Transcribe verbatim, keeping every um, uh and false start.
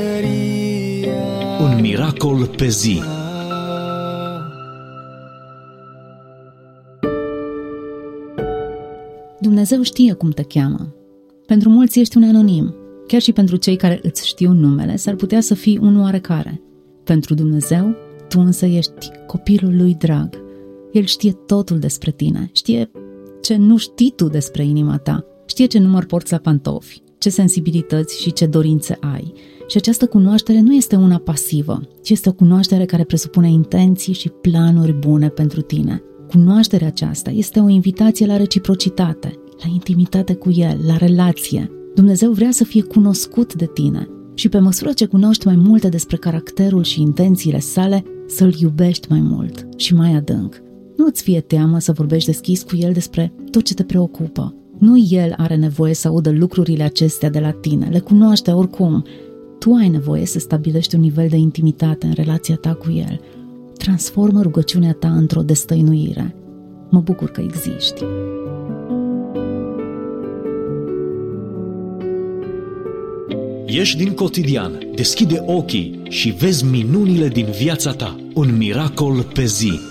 Un miracol pe zi. Dumnezeu știe cum te cheamă. Pentru mulți ești un anonim. Chiar și pentru cei care îți știu numele, s-ar putea să fii un oarecare. Pentru Dumnezeu, tu însă ești copilul lui drag. El știe totul despre tine. Știe ce nu știi tu despre inima ta. Știe ce număr porți la pantofi, ce sensibilități și ce dorințe ai. Și această cunoaștere nu este una pasivă, ci este o cunoaștere care presupune intenții și planuri bune pentru tine. Cunoașterea aceasta este o invitație la reciprocitate, la intimitate cu El, la relație. Dumnezeu vrea să fie cunoscut de tine și pe măsură ce cunoști mai multe despre caracterul și intențiile sale, să-L iubești mai mult și mai adânc. Nu-ți fie teamă să vorbești deschis cu El despre tot ce te preocupă. Nu El are nevoie să audă lucrurile acestea de la tine, le cunoaște oricum. Tu ai nevoie să stabilești un nivel de intimitate în relația ta cu El. Transformă rugăciunea ta într-o destăinuire. Mă bucur că existi. Ieși din cotidian, deschide ochii și vezi minunile din viața ta. Un miracol pe zi.